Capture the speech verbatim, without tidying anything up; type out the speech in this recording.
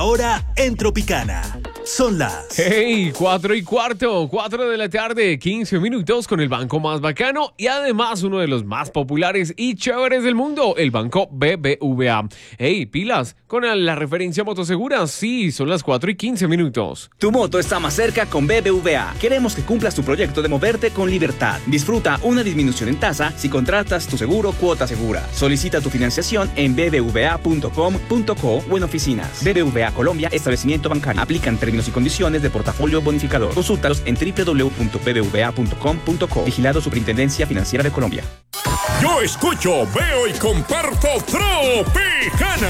hora en Tropicana. Son las... Hey, cuatro y cuarto, cuatro de la tarde, quince minutos con el banco más bacano y además uno de los más populares y chéveres del mundo, el banco B B V A. Hey, pilas, con la referencia Motosegura, sí, son las cuatro y quince minutos. Tu moto está más cerca con B B V A. Queremos que cumplas tu proyecto de moverte con libertad. Disfruta una disminución en tasa si contratas tu seguro Cuota Segura. Solicita tu financiación en b b v a punto com punto co o en oficinas. B B V A Colombia, establecimiento bancario. Aplican términos y condiciones de portafolio bonificador. Consúltalos en w w w punto b b v a punto com punto co. Vigilado Superintendencia Financiera de Colombia. Yo escucho, veo y comparto Tropicana.